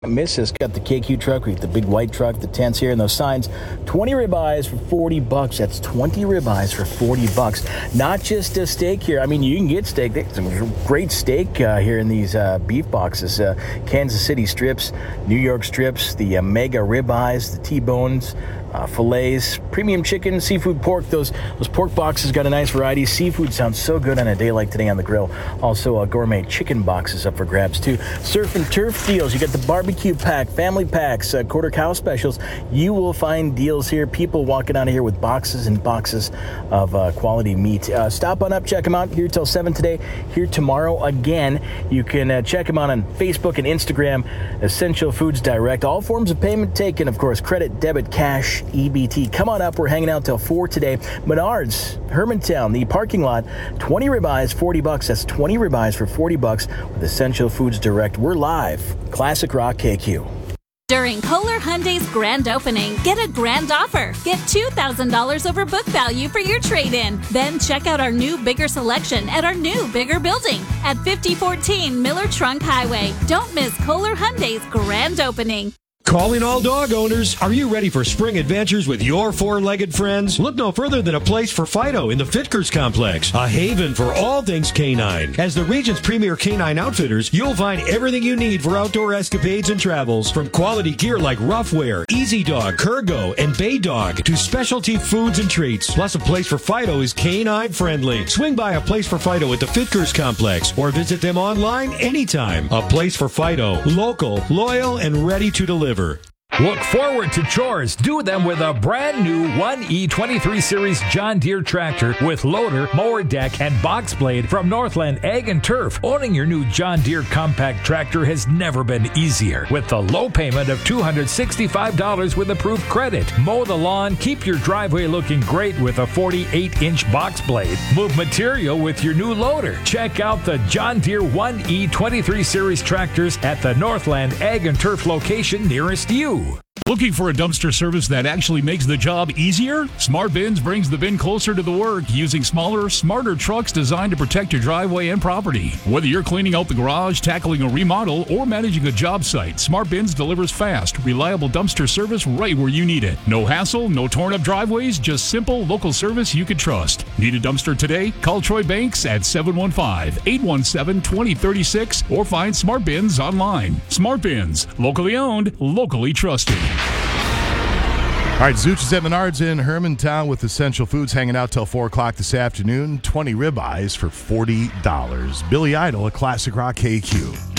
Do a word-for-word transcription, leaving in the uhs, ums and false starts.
Missus got the K Q truck, we got the big white truck, the tents here, and those signs. twenty ribeyes for forty bucks. That's twenty ribeyes for forty bucks. Not just a steak here. I mean, you can get steak. There's some great steak uh, here in these uh, beef boxes. Uh, Kansas City strips, New York strips, the uh, mega ribeyes, the T-bones, uh, fillets, premium chicken, seafood, pork. Those those pork boxes got a nice variety. Seafood sounds so good on a day like today on the grill. Also, uh, gourmet chicken boxes up for grabs too. Surf and turf deals. You got the barbecue pack, family packs, uh, quarter cow specials. You will find deals here. People walking out of here with boxes and boxes of uh, quality meat. Uh, stop on up, check them out. Here till seven today, here tomorrow again. You can uh, check them out on Facebook and Instagram, Essential Foods Direct. All forms of payment taken, of course, credit, debit, cash, E B T. Come on up. We're hanging out till four today. Menards, Hermantown, the parking lot, twenty ribeyes, forty bucks. That's twenty ribeyes for forty bucks with Essential Foods Direct. We're live. Classic Rock K Q. During Kohler Hyundai's grand opening, get a grand offer. Get two thousand dollars over book value for your trade-in. Then check out our new bigger selection at our new bigger building at fifty fourteen Miller Trunk Highway. Don't miss Kohler Hyundai's grand opening. Calling all dog owners. Are you ready for spring adventures with your four-legged friends? Look no further than a place for Fido in the Fitkers Complex, a haven for all things canine. As the region's premier canine outfitters, you'll find everything you need for outdoor escapades and travels, from quality gear like Roughwear, Easy Dog, Kurgo, and Bay Dog, to specialty foods and treats. Plus, a place for Fido is canine friendly. Swing by a place for Fido at the Fitkers Complex or visit them online anytime. A place for Fido, local, loyal, and ready to deliver. Look forward to chores. Do them with a brand new one E twenty-three Series John Deere tractor with loader, mower deck, and box blade from Northland Ag and Turf. Owning your new John Deere compact tractor has never been easier. With the low payment of two hundred sixty-five dollars with approved credit. Mow the lawn, keep your driveway looking great with a forty-eight inch box blade. Move material with your new loader. Check out the John Deere one E twenty-three Series tractors at the Northland Ag and Turf location nearest you. Looking for a dumpster service that actually makes the job easier? Smart Bins brings the bin closer to the work using smaller, smarter trucks designed to protect your driveway and property. Whether you're cleaning out the garage, tackling a remodel, or managing a job site, Smart Bins delivers fast, reliable dumpster service right where you need it. No hassle, no torn up driveways, just simple local service you can trust. Need a dumpster today? Call Troy Banks at seven one five, eight one seven, two zero three six or find Smart Bins online. Smart Bins, locally owned, locally trusted. All right, Zuch is at Menards in Hermantown with Essential Foods, hanging out till four o'clock this afternoon. twenty ribeyes for forty dollars. Billy Idol at Classic Rock K Q.